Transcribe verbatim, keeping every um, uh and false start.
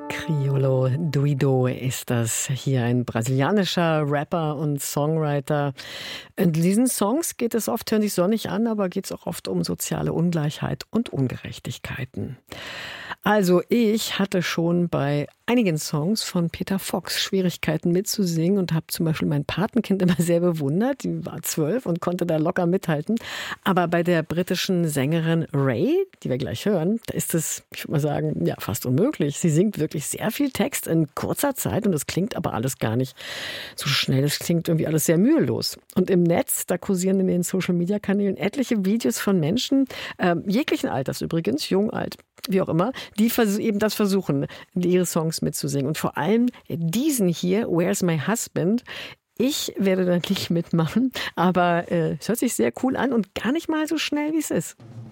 Criolo Duido ist das, hier ein brasilianischer Rapper und Songwriter. In diesen Songs geht es oft, hören sich sonnig an, aber geht es auch oft um soziale Ungleichheit und Ungerechtigkeiten. Also ich hatte schon bei einigen Songs von Peter Fox Schwierigkeiten mitzusingen und habe zum Beispiel mein Patenkind immer sehr bewundert. Die war zwölf und konnte da locker mithalten. Aber bei der britischen Sängerin Ray, die wir gleich hören, da ist es, ich würde mal sagen, ja, fast unmöglich. Sie singt wirklich sehr viel Text in kurzer Zeit und es klingt aber alles gar nicht so schnell. Es klingt irgendwie alles sehr mühelos. Und im Netz, da kursieren in den Social-Media-Kanälen etliche Videos von Menschen, äh, jeglichen Alters übrigens, jung, alt, wie auch immer, die vers- eben das versuchen, ihre Songs mitzusingen. Und vor allem diesen hier, Where's My Husband? Ich werde da nicht mitmachen, aber äh, es hört sich sehr cool an und gar nicht mal so schnell, wie es ist.